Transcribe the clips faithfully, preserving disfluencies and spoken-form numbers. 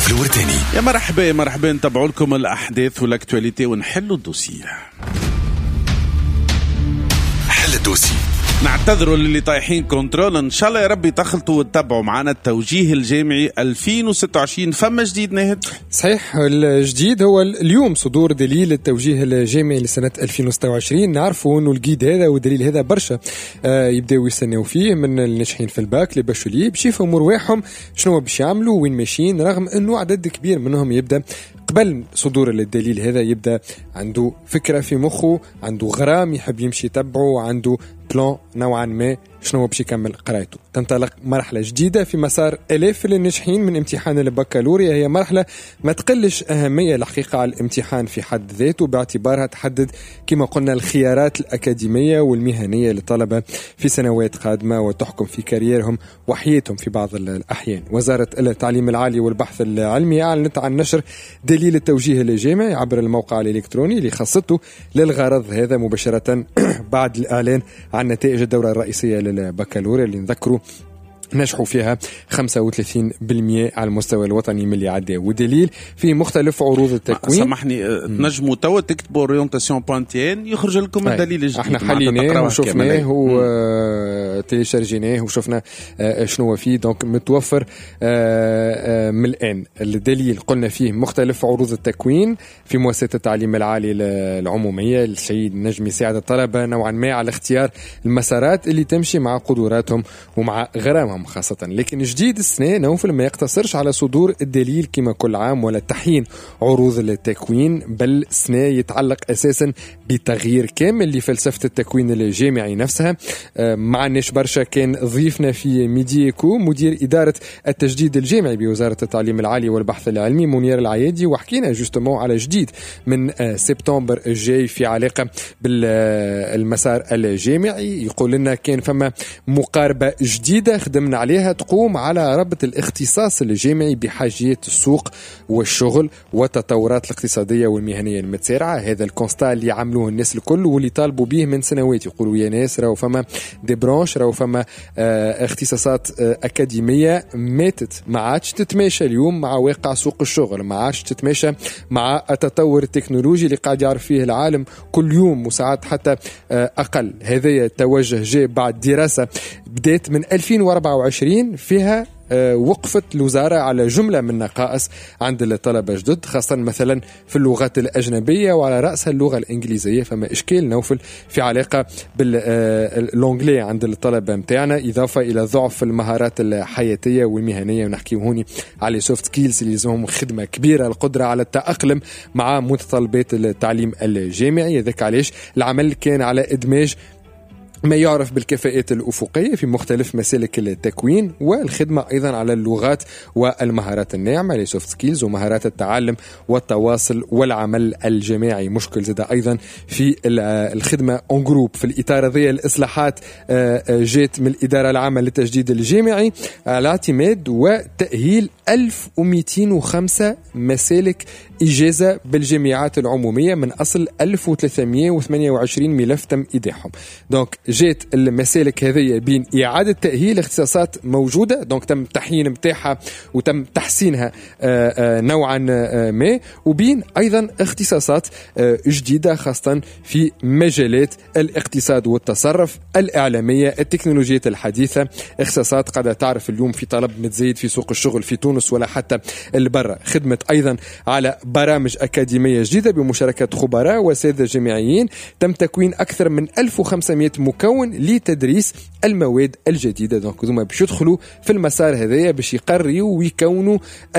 الورتاني. يا مرحبا يا مرحبا، نتابعوا لكم الأحداث والأكتواليتي ونحلوا الدوسيه. حل الدوسي. نعتذروا للي طايحين كنترول، ان شاء الله يا ربي تخلطوا وتتبعوا معنا التوجيه الجامعي ألفين وستة وعشرين. فما جديد ناهد؟ صحيح، الجديد هو اليوم صدور دليل التوجيه الجامعي لسنة ألفين وستة وعشرين. نعرفوا انه الجيد هذا والدليل هذا برشا آه يبداو يستناو فيه من الناجحين في الباك لي باشولي باش يفهموا رواحهم شنو باش يعملوا وين ماشيين، رغم انه عدد كبير منهم يبدا قبل صدور الدليل هذا يبدا عنده فكرة في مخه، عنده غرام يحب يمشي يتبعه، عنده بلان نوعا ما شنو باش يكمل قرايته. تنطلق مرحلة جديدة في مسار آلاف الناجحين من امتحان البكالوريا. هي مرحلة ما تقلش أهمية الحقيقة على الامتحان في حد ذاته، باعتبارها تحدد كما قلنا الخيارات الأكاديمية والمهنية للطلبة في سنوات قادمة وتحكم في كاريرهم وحياتهم في بعض الأحيان. وزارة التعليم العالي والبحث العلمي أعلنت عن نشر دليل التوجيه الجامعي عبر الموقع الإلكتروني اللي خصته للغرض هذا مباشرة بعد الإعلان عن نتائج الدورة الرئيسية البكالوريا اللي نذكروا نجحوا فيها خمسة وثلاثين بالمئة على المستوى الوطني من اللي عدى، ودليل في مختلف عروض التكوين. سامحني تنجموا توا تكتبوا اورينتاسيون بوانتين يخرج لكم الدليل الجديد. احنا حليناه وشفناه وتيشارجيناه وشفنا شنو فيه، دونك متوفر من الان. الدليل قلنا فيه مختلف عروض التكوين في مؤسسة التعليم العالي العمومية، الشيء نجم يساعد الطلبة نوعا ما على اختيار المسارات اللي تمشي مع قدراتهم ومع غرامهم خاصة. لكن جديد السنة نوفل ما يقتصرش على صدور الدليل كما كل عام ولا تحيين عروض التكوين، بل السنة يتعلق أساسا بتغيير كامل لفلسفة التكوين الجامعي نفسها. معناش برشا كان ضيفنا في ميديكو مدير إدارة التجديد الجامعي بوزارة التعليم العالي والبحث العلمي منير العيادي، وحكينا جوستمون على جديد من سبتمبر الجاي في علاقة بالمسار الجامعي. يقول لنا كان فما مقاربة جديدة خدمنا عليها تقوم على ربط الاختصاص الجامعي بحاجيات السوق والشغل والتطورات الاقتصادية والمهنية المتسارعة. هذا الكونستا اللي عملوه الناس الكل واللي طالبوا به من سنوات. يقولوا يا ناس راهو فما دي برانش، راهو فما اه اختصاصات اه أكاديمية ماتت، ما عادش تتماشى اليوم مع واقع سوق الشغل، ما عادش تتماشى مع التطور التكنولوجي اللي قاعد يعرف فيه العالم كل يوم وساعات حتى اه أقل. هذا التوجه جاء بعد دراسة بدأت من ألفين وأربعة وعشرين فيها وقفت الوزارة على جملة من نقائص عند الطلبة جدد، خاصة مثلا في اللغات الأجنبية وعلى رأسها اللغة الإنجليزية. فما إشكال نوفل في علاقة باللونجلي عند الطلبة متاعنا، إضافة إلى ضعف المهارات الحياتية والمهنية. ونحكي هوني على سوفت سكيلز اللي لازمهم خدمة كبيرة، القدرة على التأقلم مع متطلبات التعليم الجامعي. ذاك علاش العمل كان على إدماج ما يعرف بالكفاءات الأفقية في مختلف مسالك التكوين، والخدمة أيضا على اللغات والمهارات الناعمة لي سوفت سكيلز ومهارات التعلم والتواصل والعمل الجماعي. مشكل زاد أيضا في الخدمة اون جروب. في الإطار هذه الإصلاحات جات من الإدارة العامة للتجديد الجامعي على اعتماد وتأهيل ألف ومئتين وخمسة مسالك إجازة بالجامعات العمومية من أصل ألف وثلاثمئة وثمانية وعشرين ملف تم إيداعهم. دونك جات المسالك هذه بين إعادة تأهيل اختصاصات موجودة، دونك تم تحيين متاحها وتم تحسينها نوعا ما، وبين أيضا اختصاصات جديدة خاصة في مجالات الاقتصاد والتصرف، الإعلامية، التكنولوجيات الحديثة. اختصاصات قد تعرف اليوم في طلب متزايد في سوق الشغل في تونس ولا حتى البرة. خدمة أيضا على برامج أكاديمية جديدة بمشاركة خبراء وسادة جامعيين. تم تكوين أكثر من ألف وخمسمئة مكون لتدريس المواد الجديدة. دونك هذوما باش يدخلوا في المسار هذايا باش يقرروا ويكونوا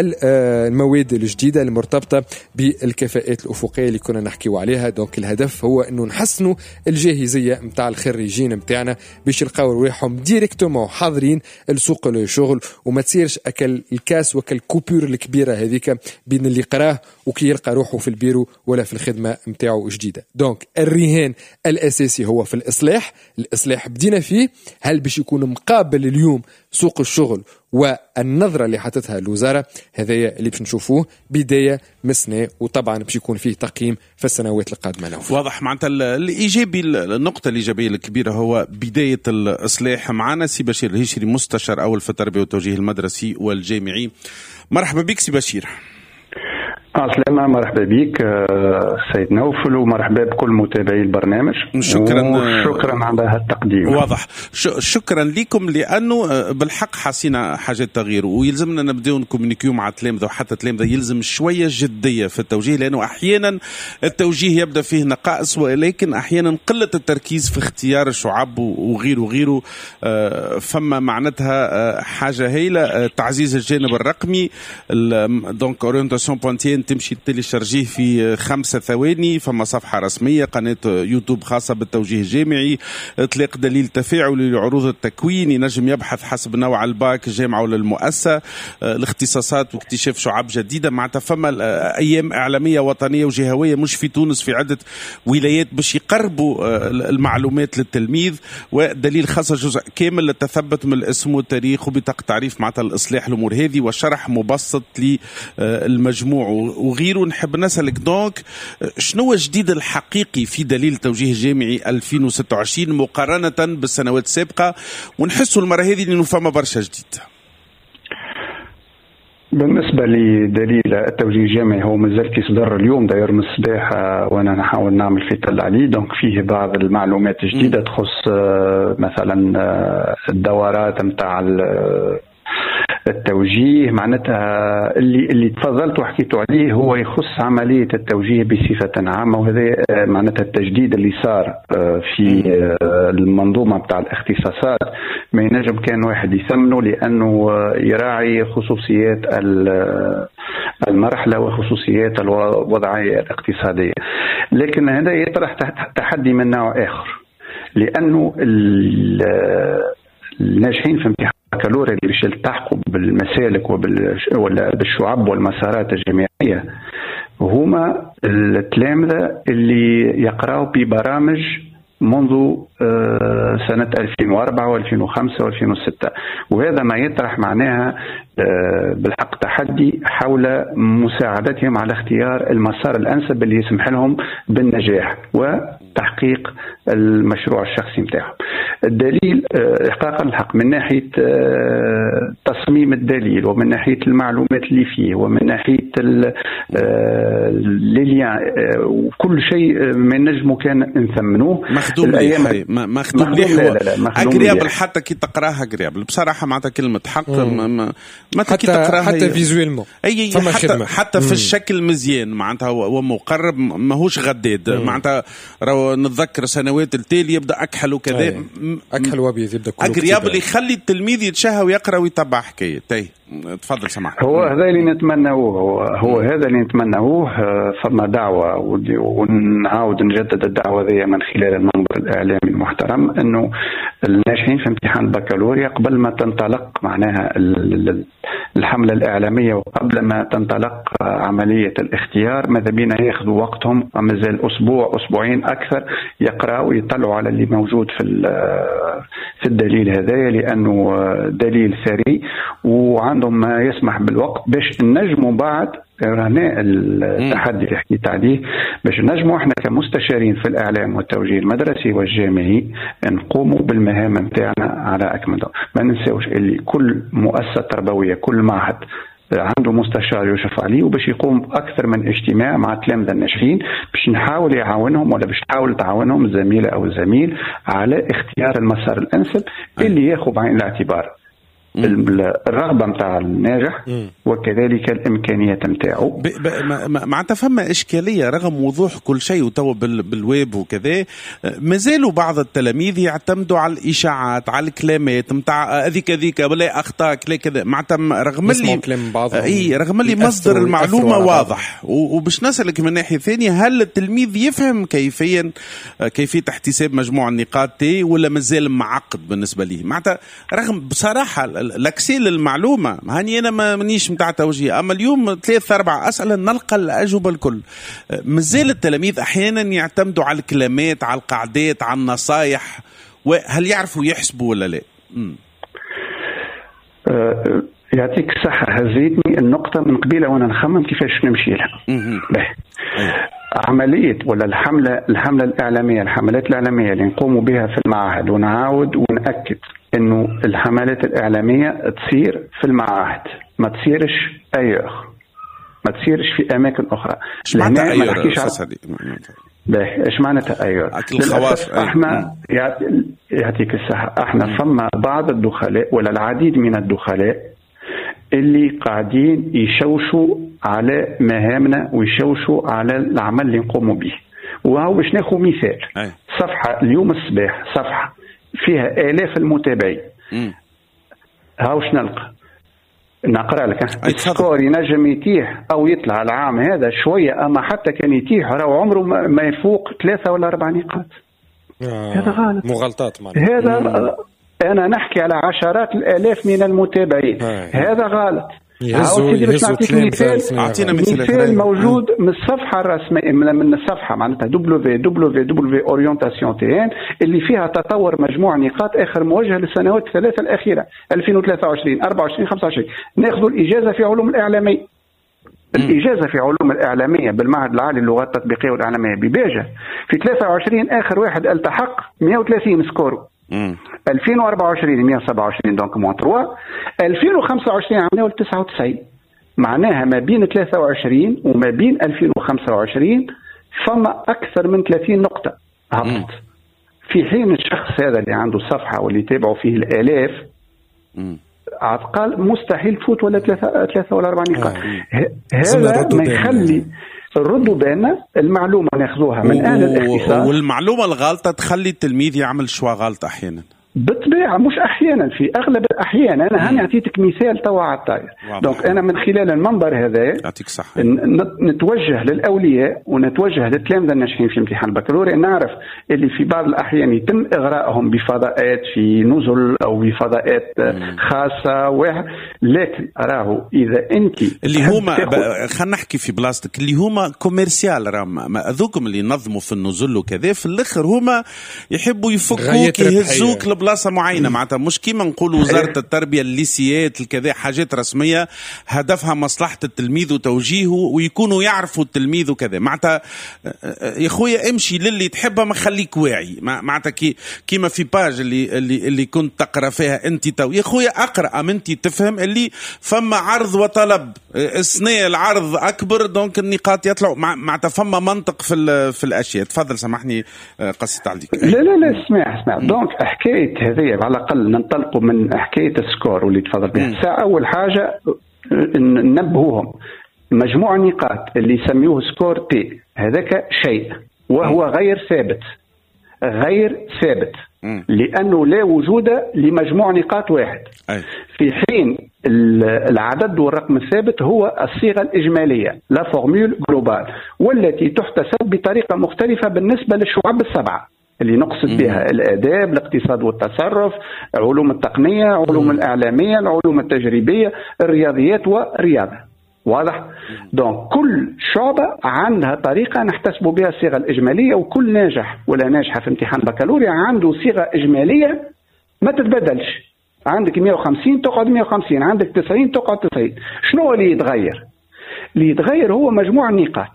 المواد الجديدة المرتبطة بالكفاءات الأفقية اللي كنا نحكيو عليها. دونك الهدف هو أنه نحسنوا الجاهزية متاع الخريجين متاعنا باش يلقاو رواحهم ديريكتومون حاضرين السوق الشغل، وما تصيرش أكل الكاس وكل كوبور الكبيرة هذيك بين اللي قراه وكي يلقى روحه في البيرو ولا في الخدمة متاعه جديدة. دونك الرهان الأساسي هو في الإصلاح الإصلاح بدينا فيه، هل باش يكون مقابل اليوم سوق الشغل والنظرة اللي حطتها الوزارة؟ هذايا اللي باش نشوفوه بداية مسنة، وطبعا باش يكون فيه تقييم في السنوات القادمة. نوف. واضح معناتها الإيجابي، النقطة الإيجابية الكبيرة هو بداية الإصلاح. معنا سي بشير الهشري، مستشار أول في التربية والتوجيه المدرسي والجامعي. مرحبا بك سي بشير. عسلامة، مرحبا بك سيد نوفل، ومرحبا بكل متابعي البرنامج. شكرا شكرا على هالتقديم. واضح، شكرا لكم، لأنه بالحق حسينا حاجة تغيير، ويلزمنا نبدأ نكومونيكيو مع التلامذة، وحتى التلامذة يلزم شوية جدية في التوجيه، لأنه أحيانا التوجيه يبدأ فيه نقائص، ولكن أحيانا قلة التركيز في اختيار الشعب وغيره وغيره. فما معناتها حاجة هايلة، تعزيز الجانب الرقمي، دونك اورينتاسيون بوانتين تمشي تيليشارجيه في خمسة ثواني. فما صفحة رسمية، قناة يوتيوب خاصة بالتوجيه الجامعي، اطلاق دليل تفاعلي لعروض التكوين، ينجم يبحث حسب نوع الباك الجامعة ولا المؤسسة، الاختصاصات واكتشاف شعب جديدة. معناتها فما أيام إعلامية وطنية وجهوية مش في تونس، في عدة ولايات، باش يقربوا المعلومات للتلميذ، ودليل خاصة جزء كامل للتثبت من الاسم والتاريخ وبطاقة تعريف معناتها الإصلاح الأمور هذه، والشرح مبسط للمجموع وغيره. نحب نسألك دونك شنو الجديد الحقيقي في دليل التوجيه الجامعي ألفين وستة وعشرين مقارنة بالسنوات السابقة، ونحسوا المرة هذه انه فما برشا جديد؟ بالنسبة لدليل التوجيه الجامعي هو مازال كي صدر اليوم داير من الصباح، وانا نحاول نعمل في تل عليه، دونك فيه بعض المعلومات الجديدة تخص مثلا الدورات متاع التوجيه. معناتها اللي اللي تفضلت وحكيتوا عليه هو يخص عملية التوجيه بصفة عامة، وهذا معناتها التجديد اللي صار في المنظومة بتاع الاختصاصات. ما ينجم كان واحد يثمنه لأنه يراعي خصوصيات المرحلة وخصوصيات الوضعية الاقتصادية، لكن هذا يطرح تحدي من نوع آخر، لأنه الناجحين في امتحان البكالوريا اللي باش يلتحقوا بالمسالك وبالشعب والمسارات الجامعية هما التلامذة اللي يقرأوا ببرامج منذ سنة ألفين وأربعة وألفين وخمسة وألفين وستة، وهذا ما يطرح معناها بالحق تحدي حول مساعدتهم على اختيار المسار الأنسب اللي يسمح لهم بالنجاح وتحقيق المشروع الشخصي متاعهم. الدليل إحقاقا الحق من ناحية تصميم الدليل، ومن ناحية المعلومات اللي فيه، ومن ناحية الليليان، وكل شيء من نجمه كان نثمنوه. مخدوم لي مخدوم لي أقريبل، حتى كي تقراها أقريبل بصراحة معناتها كلمة حق ما ما ما حتى تقراها حتى فيزويلمون، أي حتى حتى في الشكل مزيان معناتها هو مقرب، ماهوش غداد معناتها. راهو نتذكر سنوات التالي يبدأ أكحل وكذا، أكحل وابيض يبدأ كله أقريبل يخلي التلميذ يتشهى ويقرأ ويتبع حكاية. تاي تفضل سماح. هو هذا اللي نتمنوه، هو هذا اللي نتمنوه. فما دعوة ونعاود نجدد الدعوة ذي من خلال المنبر الإعلامي المحترم، أنه الناجحين في امتحان البكالوريا قبل ما تنطلق معناها الحملة الإعلامية وقبل ما تنطلق عملية الاختيار، ماذا بينا ياخذوا وقتهم مازال أسبوع أسبوعين أكثر يقرأوا ويطلعوا على اللي موجود في في الدليل هذا، لأنه دليل ثري وعندهم ما يسمح بالوقت باش نجموا بعد. هنا التحدي اللي حكيت عليه، باش نجموا احنا كمستشارين في الإعلام والتوجيه المدرسي والجامعي نقوموا بالمهام نتاعنا على أكمل وجه. ما ننساوش اللي كل مؤسسة تربوية، كل معهد عنده مستشار يشرف عليه، وباش يقوم أكثر من اجتماع مع التلامذة الناجحين باش نحاول يعاونهم، ولا باش تحاول تعاونهم الزميلة أو الزميل على اختيار المسار الأنسب اللي ياخذ بعين الاعتبار الرغبة متاع الناجح وكذلك الإمكانيات متاعه. معناتها فما إشكالية رغم وضوح كل شيء وتو بالويب وكذا، مازالوا بعض التلاميذ يعتمدوا على الإشاعات، على الكلامات متاع هذيك هذيك بلا أخطاء كلا كذا. معناتها رغم اللي إيه رغم اللي مصدر المعلومة واضح، وباش نسألك من ناحية ثانية، هل التلميذ يفهم كيفيا كيفية احتساب مجموع النقاط تي، ولا مازال معقد بالنسبة ليه؟ معناتها رغم بصراحة الاكسيل المعلومه هاني انا ما منيش متاع توجيه، اما اليوم ثلاث اربع اسئله نلقى الاجوبه الكل. مازال التلاميذ احيانا يعتمدوا على الكلمات، على القاعدات، على النصايح، وهل يعرفوا يحسبوا ولا لا؟ مم. أه يعطيك الصحة، هزيتني النقطة من قبيلة وأنا نخمم كيفاش نمشي لها. عملية ولا الحملة الحملة الإعلامية الحملات الإعلامية اللي نقوم بها في المعاهد، ونعاود ونأكد إنه الحملات الإعلامية تصير في المعاهد، ما تصيرش أيوه، ما تصيرش في أماكن أخرى. إيش معناتها أيوه؟ إيش معناتها أيوه؟ للأسف إحنا يعطيك الصحة، إحنا فما بعض الدخلاء ولا العديد من الدخلاء اللي قاعدين يشوشوا على مهامنا ويشوشوا على العمل اللي نقوم به. وهو باش ناخذ مثال، أي. صفحة اليوم الصباح صفحة فيها آلاف المتابعين، هاوش نلقى نقرأ لك السكور ينجم يتيح أو يطلع العام هذا شوية، أما حتى كان يتيح راهو عمره ما يفوق ثلاثة ولا أربع نقاط. آه. هذا غلط، مغالطات معناها. هذا مم. أنا نحكي على عشرات الآلاف من المتابعين. آه. هذا غلط. يهزوا يهزوا مثال أعطينا مثال موجود من الصفحة الرسمية، من الصفحة معناتها دبليو دبليو دبليو أورينتاسيون تي إن اللي فيها تطور مجموع نقاط آخر موجهة للسنوات الثلاثة الأخيرة ألفين وثلاثة وعشرين أربعة وعشرين خمسة وعشرين. ناخذ الإجازة في علوم الإعلامية، الإجازة في علوم الإعلامية بالمعهد العالي للغات التطبيقية والإعلامية بباجة في ثلاثة وعشرين آخر واحد التحق مئة وثلاثين سكور، ألفين وأربعة وعشرين مئة وسبعة وعشرين دونك مون ثلاثة، ألفين وخمسة وعشرين عملوا تسعة وتسعين. معناها ما بين ثلاثة وعشرين وما بين ألفين وخمسة وعشرين فما أكثر من ثلاثين نقطة هبط، في حين الشخص هذا اللي عنده صفحة واللي يتابعوا فيه الآلاف قال مستحيل تفوت ولا ثلاثة ثلاثة ولا أربع نقاط. هذا ما يخلي ردوا بالنا المعلومة ناخذوها من أهل الاختصاص، والمعلومة الغلطة تخلي التلميذ يعمل شوى غلط أحيانا. بالطبيعة مش أحيانا، في أغلب الأحيان. أنا هاني أعطيتك مثال توا على الطاير. دونك أنا من خلال المنبر هذا نتوجه للأولياء ونتوجه للتلامذة الناجحين في امتحان البكالوريا. نعرف اللي في بعض الأحيان يتم إغراءهم بفضاءات في نزل أو بفضاءات خاصة واحد، لكن راهو إذا أنت اللي هما خلينا نحكي في بلاستيك اللي هما كوميرسيال، رام أذوكم اللي ينظموا في النزل وكذا في الآخر هما يحبوا يفكوك يهزوك بلاصة معينة، معناتها مش كيما نقول وزارة التربية الليسيات الكذا حاجات رسمية هدفها مصلحة التلميذ وتوجيهه ويكونوا يعرفوا التلميذ وكذا. معناتها يا خويا امشي للي تحبها، ما خليك واعي. معناتها كي كيما في باج اللي اللي اللي كنت تقرا فيها انت تو يا خويا اقرا، ام انت تفهم اللي فما عرض وطلب، السنة العرض اكبر دونك النقاط يطلعوا. معناتها فما منطق في في الاشياء. تفضل سامحني قصت عليك. لا لا لا اسمع اسمع دونك حكاية هذه على الأقل ننطلقوا من حكاية السكور واللي تفضل بها. أول حاجة ننبهوهم مجموع النقاط اللي يسميوه سكور تي هذاك شيء وهو غير ثابت، غير ثابت لأنه لا وجود لمجموع نقاط واحد، في حين العدد والرقم الثابت هو الصيغة الإجمالية لا فورمول جلوبال، والتي تحتسب بطريقة مختلفة بالنسبة للشعب السبعة اللي نقصد بها الآداب، الاقتصاد والتصرف، علوم التقنية، علوم الإعلامية، العلوم التجريبية، الرياضيات والرياضة. واضح؟ دونك كل شعبة عندها طريقة نحتسب بها الصيغة الإجمالية، وكل ناجح ولا ناجحة في امتحان بكالوريا عنده صيغة إجمالية ما تتبدلش. عندك مئة وخمسين تقعد مئة وخمسين، عندك تسعين تقعد تسعين. شنو اللي يتغير؟ اللي يتغير هو مجموع النقاط.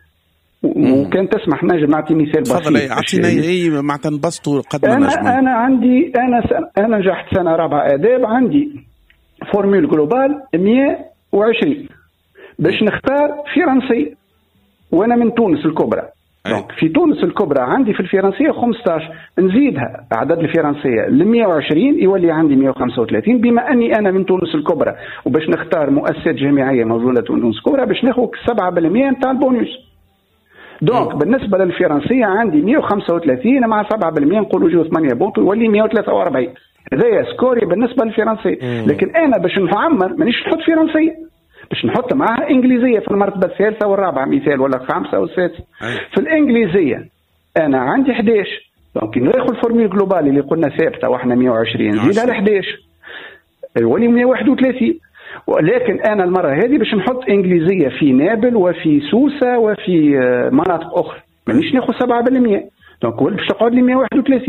وكان تسمح نجم نعطي مثال بسيط. تفضل اعطينا اي مع تنبسطوا قد ما نجم. انا انا عندي انا انا نجحت سنه رابعه اداب، عندي فورمول جلوبال مئة وعشرين باش نختار فرنسي وانا من تونس الكبرى. دونك في تونس الكبرى عندي في الفرنسيه خمسة عشر، نزيدها عدد الفرنسيه ل مئة وعشرين يولي عندي مئة وخمسة وثلاثين، بما اني انا من تونس الكبرى وباش نختار مؤسسات جامعيه موجوده في تونس الكبرى باش ناخذ سبعة بالمئة نتاع البونus. دونك بالنسبة للفرنسية عندي مئة وخمسة وثلاثين مع سبعة بالمئة نقولوا جيو ثمانية بونت يولي مئة وثلاثة وأربعين. هذا سكوري بالنسبة للفرنسية. لكن أنا باش نعمر مانيش نحط فرنسية، باش نحط معها إنجليزية في المرتبة الثالثة والرابعة مثال ولا الخامسة والسادسة. في الإنجليزية أنا عندي أحد عشر، دونك ناخذ الفورمول جلوبالي اللي قلنا ثابتة واحنا مئة وعشرين زيدها ل أحد عشر يولي مئة وواحد وثلاثين. ولكن أنا المرة هذه باش نحط إنجليزية في نابل وفي سوسة وفي مناطق أخرى، مانيش ناخذ سبعة بالمئة، دونك باش تقعد لي مئة وواحد وثلاثين.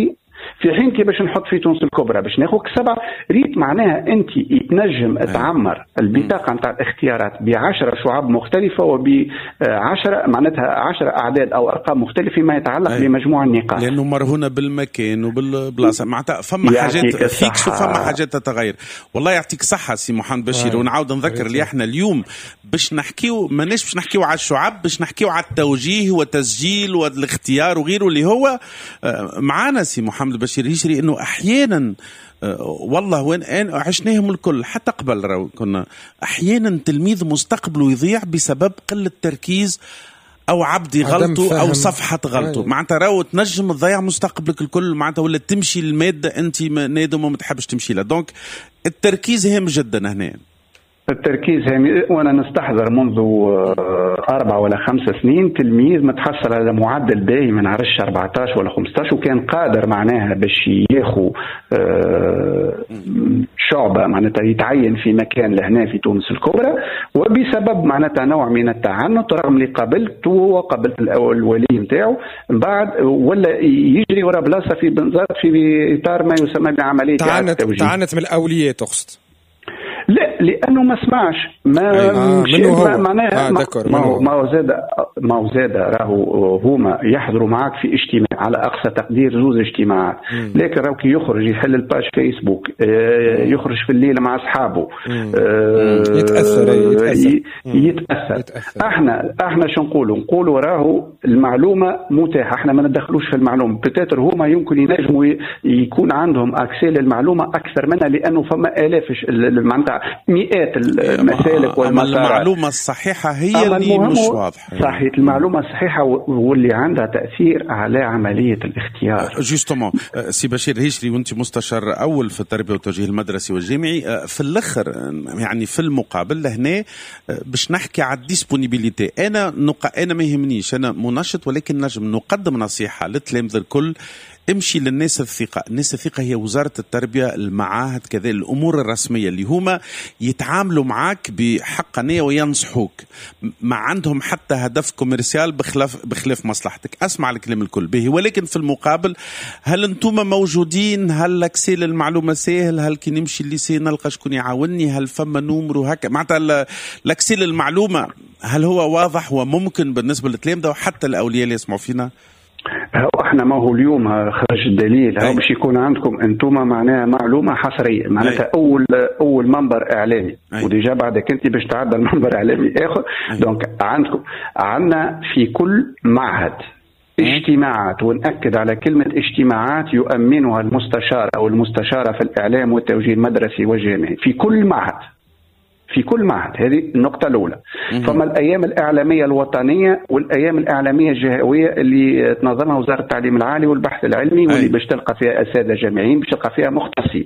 في حين كي باش نحط في تونس الكبرى باش ناخذ سبعة ريت معناها انت يتنجم تعمر البطاقه نتاع الاختيارات بعشرة شعب مختلفه وبعشرة معناتها عشرة اعداد او ارقام مختلفه فيما يتعلق أي. بمجموع النقاط لانه مرهونه بالمكان وبالبلاصه معناتها فما حاجات فيكس وفما حاجات تتغير. والله يعطيك صحه سي محمد بشير. ونعاود نذكر اللي احنا اليوم باش نحكيو ماناش باش نحكيو على الشعب، باش نحكيو على التوجيه والتسجيل والاختيار وغيره اللي هو معانا سي محمد بشير هشري. انه احيانا والله وين عشناهم الكل حتى قبل راهو كنا احيانا تلميذ مستقبله يضيع بسبب قله تركيز او عبد غلطه او صفحه غلطه. معناتها راهو تنجم تضيع مستقبلك الكل معناتها ولا تمشي الماده انت نادم وما تحبش تمشي لها. دونك التركيز هام جدا هنا. التركيز هامي. وانا نستحضر منذ اربع ولا خمس سنين تلميذ متحصل على معدل باهي من عرش أربعة عشر ولا خمسة عشر وكان قادر معناها باش ياخذ شعبه معناتها يتعين في مكان لهنا في تونس الكبرى، وبسبب معناتها نوع من التعنت رغم اللي قابلته وقابلت الولي نتاعو من بعد ولا يجري ورا بلاصه في بنزرت في اطار ما يسمى بعمليه التوجيه. تعنت من الاولياء تقصد؟ لا لانه ما سمعش ما آه معناها ما, ما هو ما هو زاد ما هو زاد راهو هما يحضروا معك في اجتماع على اقصى تقدير زوز اجتماعات، لكن راهو كي يخرج يحل الباج فيسبوك آه يخرج في الليل مع اصحابه آه يتاثر يتاثر, يتأثر. يتأثر. احنا احنا شو نقولوا نقولوا راهو المعلومه متاحه، احنا ما ندخلوش في المعلومه. بتاتر هما يمكن ينجموا يكون عندهم اكسي للمعلومه اكثر منها لانه فما الاف معناتها مئات المسالك والمسارات. المعلومة الصحيحة هي اللي مش واضحة. صحيح المعلومة الصحيحة واللي عندها تأثير على عملية الاختيار. جوستومون سي بشير هشري وانت مستشار أول في التربية والتوجيه المدرسي والجامعي في الآخر يعني في المقابل هنا باش نحكي على الديسبونيبيليتي. أنا نق... أنا ما يهمنيش أنا منشط ولكن نجم نقدم نصيحة للتلاميذ الكل. امشي للناس الثقة. الناس الثقة هي وزارة التربية، المعاهد، كذا الأمور الرسمية اللي هما يتعاملوا معك بحقانية وينصحوك، ما عندهم حتى هدف كوميرسيال بخلاف بخلاف مصلحتك. أسمع الكلام الكل به، ولكن في المقابل هل أنتم موجودين؟ هل لكسيل المعلومة سهل؟ هل كي نمشي الليسي نلقى شكون يعاونني؟ هل فما نمر هكا معناتها لكسيل المعلومة هل هو واضح وممكن بالنسبة للتلامذة وحتى الأولياء اللي يسمعوا فينا؟ هو احنا ما هو اليوم خرج الدليل هو باش يكون عندكم انتم معناها معلومه حصريه معناتها اول اول منبر اعلامي وديجا بعدك انت باش تعدل منبر اعلامي اخر. دونك عندكم عندنا في كل معهد اجتماعات، ونأكد على كلمة اجتماعات يؤمنها المستشار أو المستشارة في الإعلام والتوجيه المدرسي والجامعي في كل معهد في كل معهد. هذه النقطة الأولى. فما الأيام الإعلامية الوطنية والأيام الإعلامية الجهوية اللي تنظمها وزارة التعليم العالي والبحث العلمي واللي باش تلقى فيها أساتذة جامعيين باش تلقى فيها مختصين.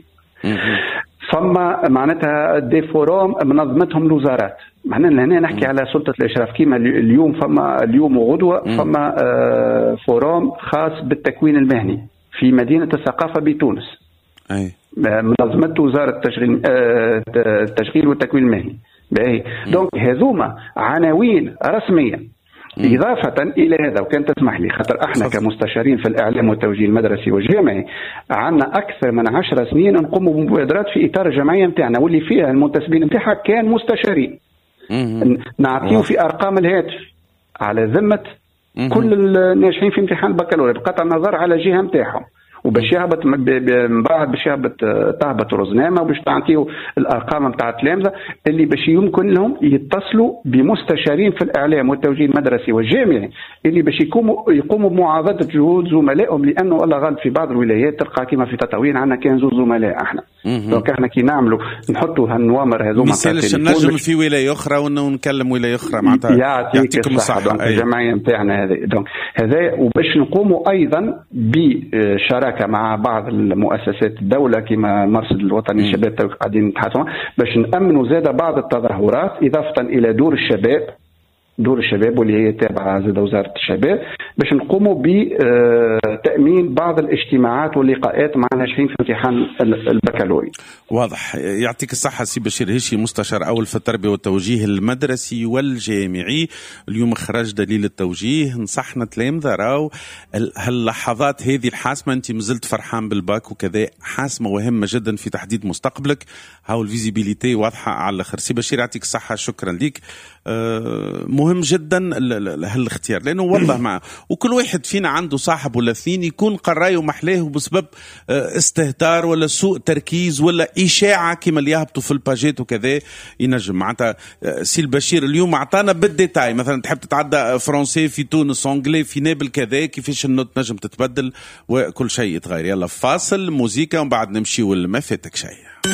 فما معناتها دي فوروم منظمتهم الوزارات. معناها هنا نحكي على سلطة الإشراف كيما اليوم فما اليوم وغدوة فما فوروم خاص بالتكوين المهني في مدينة الثقافة بتونس. أي. منظمة وزارة التشغيل التشغيل والتكوين المهني. باهي دونك هذوما عناوين رسمية. إضافة إلى هذا وكان تسمح لي خاطر احنا كمستشارين في الإعلام والتوجيه المدرسي والجامعي عندنا أكثر من عشر سنين نقوم بمبادرات في إطار الجمعية متاعنا واللي فيها المنتسبين متاعها كان مستشارين. نعطيو في أرقام الهاتف على ذمة كل الناجحين في امتحان البكالوريا بقطع النظر على جهة متاعهم، وباش يهبط من بعد باش يهبط تهبط رزنامه وباش تعطيو الارقام نتاع التلامذه اللي باش يمكن لهم يتصلوا بمستشارين في الاعلام والتوجيه المدرسي والجامعي اللي باش يقوموا يقوموا بمعاضده جهود زملائهم، لانه الله غالب في بعض الولايات تلقى كما في تطاوين عندنا كان زوج زملاء احنا. دونك احنا كي نعملوا نحطوا هالنوامر هذوما مثالش النجم في ولايه اخرى ونكلم ولايه اخرى معناتها يعطيكم الصحه. الجمعيه نتاعنا هذه دونك هذا وباش نقوموا ايضا بشراكه مع بعض المؤسسات الدولة كما المرصد الوطني للشباب قاعدين نتحدثوا باش نأمنوا زاد بعض التظاهرات إضافة إلى دور الشباب دور الشباب واللي هي تابعة زاد وزارة الشباب باش نقوموا بتأمين بعض الاجتماعات واللقاءات مع الناجحين في امتحان البكالوريا. واضح. يعطيك الصحة سي بشير هشي، مستشار أول في التربية والتوجيه المدرسي والجامعي. اليوم خرج دليل التوجيه، نصحنا تلامذة راو هاللحظات هذه الحاسمة، أنت مازلت فرحان بالباك وكذا، حاسمة وهمة جدا في تحديد مستقبلك. هاو الفيزيبيليتي واضحة على الآخر. سي بشير يعطيك الصحة، شكرا لك. مهم جدا هالاختيار، لأنه والله مع وكل واحد فينا عنده صاحب ولا اثنين يكون قرايه محلاه بسبب استهتار ولا سوء تركيز ولا إشاعة كما اللي يهبطوا في الباجات وكذا ينجم. معناتها سي البشير اليوم أعطانا بالديتاي، مثلا تحب تتعدى فرنسي في تونس، أنجلي في نابل كذا، كيفاش النوت نجم تتبدل وكل شيء يتغير. يلا فاصل موسيقى ومن بعد نمشي والما فاتك شيء.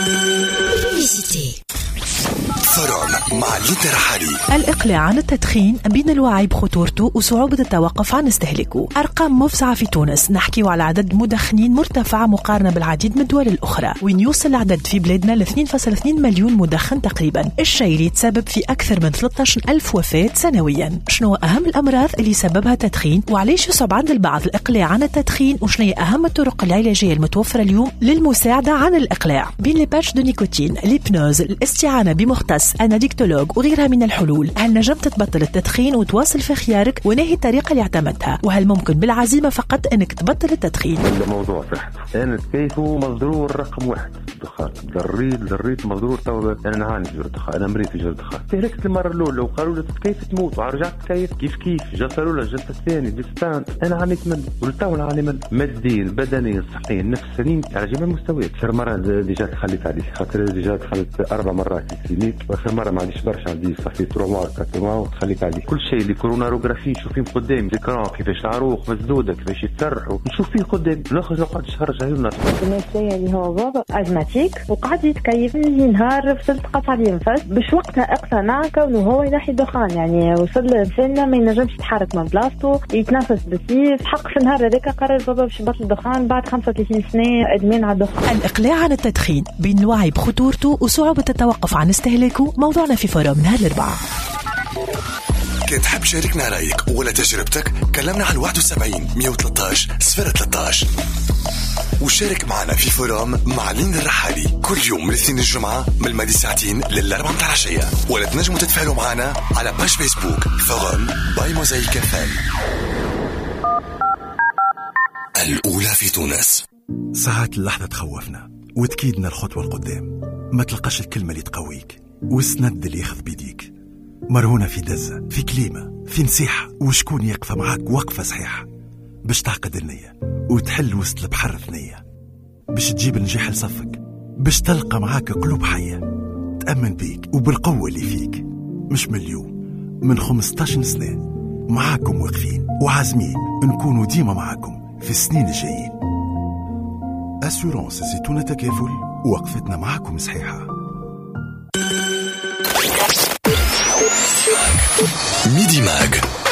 فروم مع ليتر حالي. الإقلاع عن التدخين بين الوعي بخطورته وصعوبة التوقف عن استهلاكه. أرقام مفزعة في تونس، نحكي على عدد مدخنين مرتفعة مقارنة بالعديد من الدول الأخرى، وين يوصل العدد في بلادنا ل اثنين فاصلة اثنين مليون مدخن تقريبا، الشيء اللي يتسبب في أكثر من ثلاثة عشر ألف وفاة سنويا. شنو أهم الأمراض اللي سببها التدخين، وعليش يصعب عند البعض الإقلاع عن التدخين، وشنو هي أهم الطرق العلاجية المتوفرة اليوم للمساعدة عن الإقلاع، بين لي باتش دو نيكوتين، الهيبنوز، الاستعانة بمختص، أناديكتولوج وغيرها من الحلول. هل نجمت تبطل التدخين وتواصل في خيارك، ونهي الطريقة اللي اعتمدتها، وهل ممكن بالعزيمة فقط أنك تبطل التدخين؟ الموضوع صحته، أنا تكيفه مضرور رقم واحد الدخان، ضريت ضريت مضرور. تو أنا نعاني في الدخان، أنا مريت في الدخان، تهلكت المرة الأولى وقالوا لي تكيف تموت، ورجعت تكيف كيف كيف، جلسة الأولى الجلسة الثانية ديستان، أنا عانيت منه ولتو نعاني منه، ماديا بدنيا صحيا نفسيا على جميع المستويات. آخر مرة ديجا تخليت عليه، خاطر ديجا دخلت أربع مرات الكلينيك، وآخر مرة ما عنديش برشا، عندي صحيت تروح مار كاتوما وتخليت عليه كل شيء اللي كوروناروغرافي نشوف فيه قدامي، ذكرى كيفاش العروق مسدودة كيفاش يتسرحوا نشوف فيه قدامي، نخرج نقعد نشرج عيون الناس. المشكلة اللي هو بابا أزماتيك وقعد يتكيف من نهار فصلت قطع لي نفس، باش وقتها اقتنع كونه هو ينحي الدخان، يعني وصل لسنة ما ينجمش يتحرك من بلاصتو، يتنفس بسيف، حق في النهار هذاك قرر بابا باش يبطل الدخان بعد خمسة وثلاثين سنة ادمان على الدخان. الإقلاع عن التدخين بين الوعي بخطورته وصعوبة التوقف عن استهلاكه، موضوعنا في فورم نهار الأربعاء. كنت تحب شاركنا رأيك ولا تجربتك، كلمنا على واحد وسبعين مية وثلاثة عشر صفر ثلاثة عشر وشارك معنا في فورم مع لين الرحالي كل يوم من الاثنين الجمعة من الماضي ساعتين للأربعة متاع العشية، ولا تنجموا تتفاعلوا معنا على باج فيسبوك فورم باي موزايك فان. الأولى في تونس. ساعات اللحظة تخوفنا وتكيدنا الخطوة القدام، ما تلقاش الكلمة اللي تقويك والسند اللي ياخذ بيديك، مرهونة في دزة، في كلمة، في نصيحة، وشكون يقف معاك وقفة صحيحة باش تعقد النية وتحل وسط البحر ثنية، باش تجيب النجاح لصفك، باش تلقى معاك قلوب حية تأمن بيك وبالقوة اللي فيك. مش من اليوم، من خمسطاش سنة معاكم واقفين وعازمين نكونوا ديما معاكم في السنين الجايين. أسيورانس زيتونة تكافل، وقفتنا معاكم صحيحة. ميدي ماج